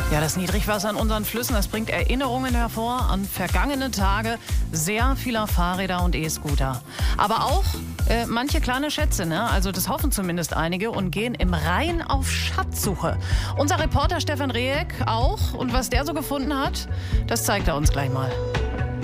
Ja, das Niedrigwasser in unseren Flüssen, das bringt Erinnerungen hervor an vergangene Tage sehr vieler Fahrräder und E-Scooter. Aber auch manche kleine Schätze, ne? Also das hoffen zumindest einige und gehen im Rhein auf Schatzsuche. Unser Reporter Stefan Rehek auch. Und was der so gefunden hat, das zeigt er uns gleich mal.